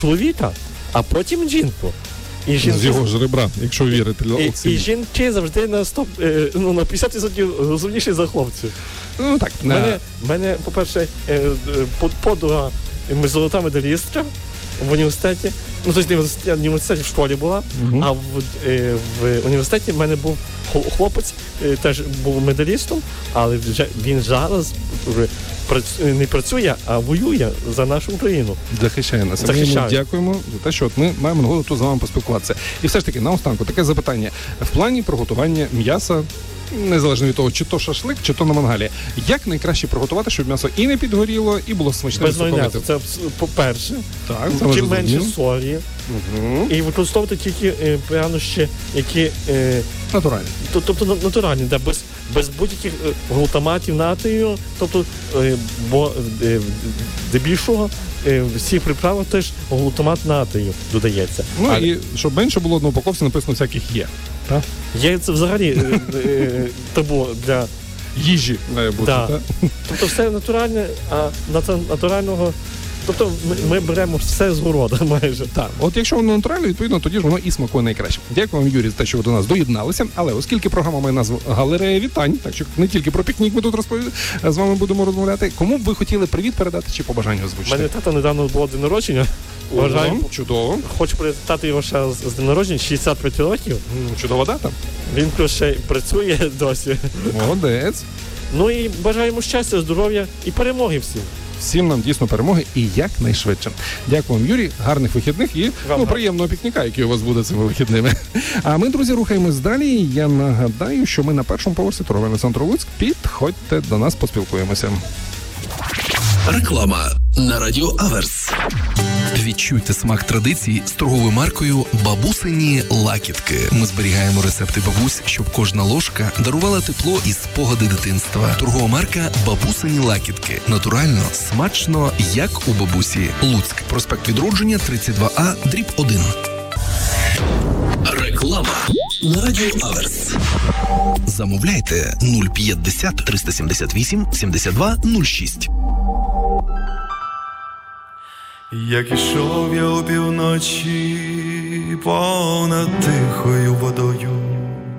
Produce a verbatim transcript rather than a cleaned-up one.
чоловіка, а потім жінку. І жінки, з його ж ребра, якщо вірити. І, і жінки завжди на сто, ну, на п'ятдесят відсотків розумніші за хлопців. Ну, так. У мене, мене, по-перше, подруга золота медалістка в університеті. Ну, тобто в університеті в школі була, uh-huh. а в, в університеті в мене був хлопець, теж був медалістом, але вже він зараз не працює, а воює за нашу Україну. Захищає нас. Ми йому дякуємо за те, що от ми маємо нагоду тут з вами поспілкуватися. І все ж таки, наостанку, таке запитання. В плані приготування м'яса, незалежно від того, чи то шашлик, чи то на мангалі, як найкраще приготувати, щоб м'ясо і не підгоріло, і було смачне? Без майонезу. Це, по-перше, так, чим менше солі, угу. і використовувати тільки е, прянощі, які... Е, натуральні. Тобто натуральні, да, без, без будь-яких е, глутаматів, натрію, тобто, е, бо е, дебільшого е, всіх приправах теж глутамат натрію додається. Ну а, і щоб менше було на упаковці написано всяких є. Так? Є це взагалі е, е, табу для їжі має бути. Да. Тобто все натуральне, а натурального... Тобто ми, ми беремо все з города майже. Так, от якщо воно натуральне, відповідно, тоді ж воно і смакує найкраще. Дякую вам, Юрій, за те, що ви до нас доєдналися. Але оскільки програма має назву «Галерея вітань», так що не тільки про пікнік ми тут розповідаємо, з вами будемо розмовляти. Кому б ви хотіли привіт передати чи побажання озвучити? У мене тата недавно було день народження. Бажаю. Чудово. Хочу привітати його ще з днем народження, шістдесят п'ять років. Чудова дата. Він ще працює досі. Молодець. Ну і бажаємо щастя, здоров'я і перемоги всім. Всім нам дійсно перемоги і якнайшвидше. Дякую вам, Юрій, гарних вихідних і ну, приємного пікніка, який у вас буде цими вихідними. А ми, друзі, рухаємось далі. Я нагадаю, що ми на першому поверсі торговельного центру Луцьк. Підходьте до нас, поспілкуємося. Реклама на Радіо Аверс. Відчуйте смак традицій з торговою маркою «Бабусині лакітки». Ми зберігаємо рецепти бабусь, щоб кожна ложка дарувала тепло і спогади дитинства. Торгова марка «Бабусині лакітки». Натурально, смачно, як у бабусі. Луцьк. Проспект Відродження, тридцять два А, дріб один. Реклама на Радіо Аверс. Замовляйте нуль п'ятдесят триста сімдесят вісім сімдесят два нуль шість. Як ішов я опівночі понад тихою водою,